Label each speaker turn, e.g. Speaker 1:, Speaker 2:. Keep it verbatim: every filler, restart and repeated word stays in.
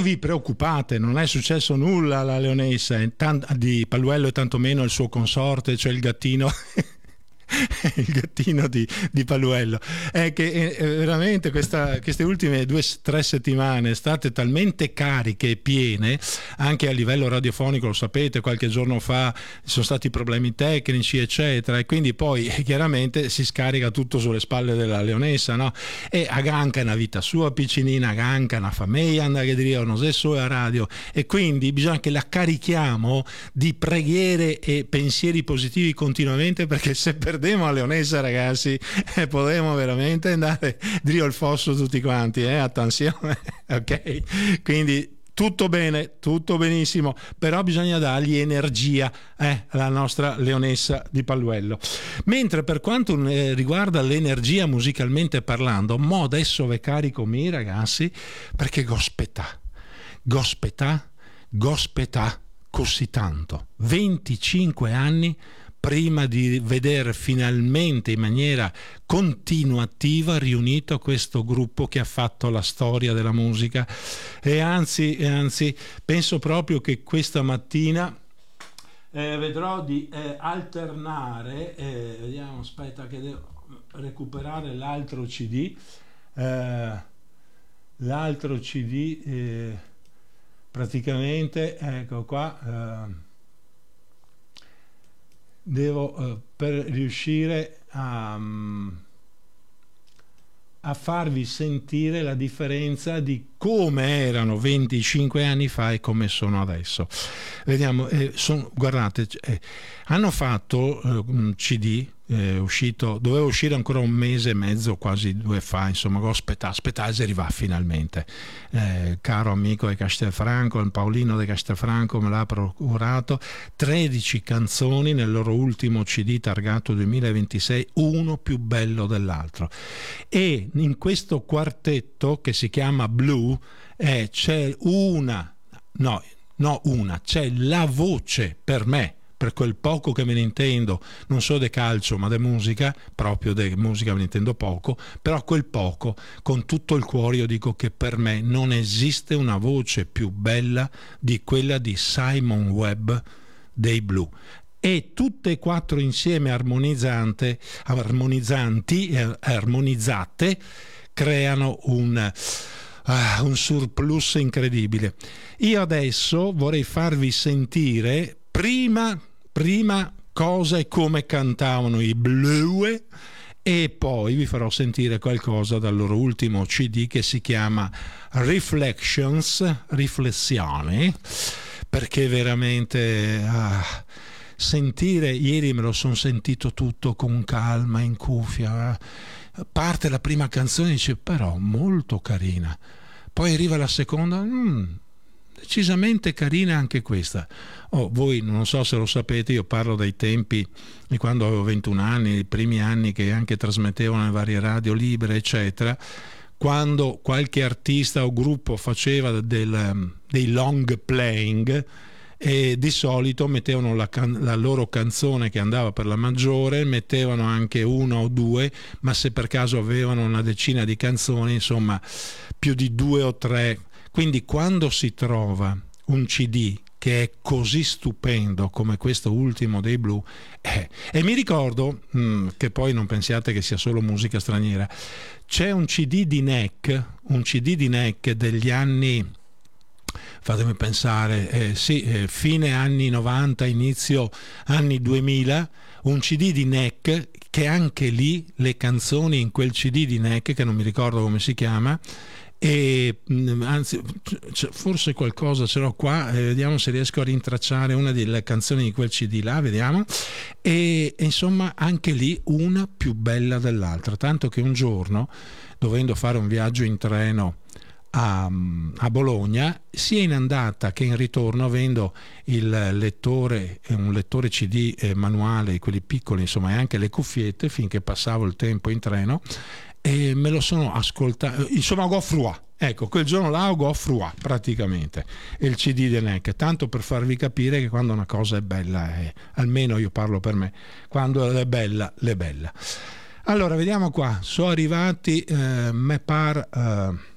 Speaker 1: vi preoccupate, non è successo nulla alla leonessa di Paluello e tantomeno il suo consorte, cioè il gattino il gattino di, di Paluello. È che è veramente questa, queste ultime due o tre settimane state talmente cariche e piene anche a livello radiofonico, lo sapete, qualche giorno fa ci sono stati problemi tecnici eccetera, e quindi poi chiaramente si scarica tutto sulle spalle della leonessa, no? E aganca una vita sua piccinina, aganca una famiglia, che diria non sei solo a radio, e quindi bisogna che la carichiamo di preghiere e pensieri positivi continuamente, perché se perdiamo a leonessa, ragazzi, eh, potremo veramente andare drio il fosso tutti quanti, eh? Attenzione, ok? Quindi tutto bene, tutto benissimo, però bisogna dargli energia eh, alla nostra leonessa di Paluello. Mentre per quanto eh, riguarda l'energia musicalmente parlando, mo adesso ve carico mi ragazzi, perché gospetà, gospetà, gospetà così tanto, venticinque anni prima di vedere finalmente in maniera continuativa riunito questo gruppo che ha fatto la storia della musica. E anzi, e anzi penso proprio che questa mattina eh, vedrò di eh, alternare, eh, vediamo, aspetta che devo recuperare l'altro C D, eh, l'altro C D eh, praticamente, ecco qua, eh, devo eh, per riuscire a, a farvi sentire la differenza di come erano venticinque anni fa e come sono adesso. Vediamo, eh, son, guardate, eh, hanno fatto eh, un C D eh, uscito, doveva uscire ancora un mese e mezzo, quasi due fa, insomma, aspetta, aspetta, si arriva finalmente. Eh, caro amico di Castelfranco, il Paolino di Castelfranco me l'ha procurato, tredici canzoni nel loro ultimo C D targato duemilaventisei, uno più bello dell'altro. E in questo quartetto che si chiama Blue eh, c'è una, no, no una, c'è la voce per me, per quel poco che me ne intendo, non so di calcio ma di musica, proprio di musica me ne intendo poco, però quel poco, con tutto il cuore io dico che per me non esiste una voce più bella di quella di Simon Webb dei Blue. E tutte e quattro insieme armonizzante, armonizzanti e armonizzate creano un... Ah, un surplus incredibile. Io adesso vorrei farvi sentire prima, prima cosa e come cantavano i Blue, e poi vi farò sentire qualcosa dal loro ultimo C D che si chiama Reflections, riflessioni, perché veramente ah, sentire, ieri me lo sono sentito tutto con calma in cuffia, parte la prima canzone e dice però molto carina, poi arriva la seconda, mm, decisamente carina anche questa. Oh, voi non so se lo sapete, io parlo dai tempi di quando avevo ventuno anni, i primi anni che anche trasmettevano le varie radio libere eccetera, quando qualche artista o gruppo faceva del, dei long playing, e di solito mettevano la, can- la loro canzone che andava per la maggiore, mettevano anche una o due, ma se per caso avevano una decina di canzoni, insomma più di due o tre. Quindi quando si trova un C D che è così stupendo come questo ultimo dei Blue, eh, e mi ricordo mh, che poi non pensiate che sia solo musica straniera, c'è un C D di N E C, un C D di N E C degli anni, fatemi pensare, eh, sì, eh, fine anni novanta, inizio anni duemila, un C D di N E C che anche lì le canzoni in quel C D di N E C, che non mi ricordo come si chiama, e anzi forse qualcosa ce l'ho qua, eh, vediamo se riesco a rintracciare una delle canzoni di quel C D là, vediamo, e, e insomma anche lì una più bella dell'altra, tanto che un giorno, dovendo fare un viaggio in treno A, a Bologna, sia in andata che in ritorno, avendo il lettore, un lettore C D eh, manuale, quelli piccoli insomma, e anche le cuffiette, finché passavo il tempo in treno, e me lo sono ascoltato, insomma go froid, ecco, quel giorno là go froid praticamente il C D di N E C, tanto per farvi capire che quando una cosa è bella, è, almeno io parlo per me, quando è bella, l'è bella. Allora vediamo qua, sono arrivati eh, me par eh,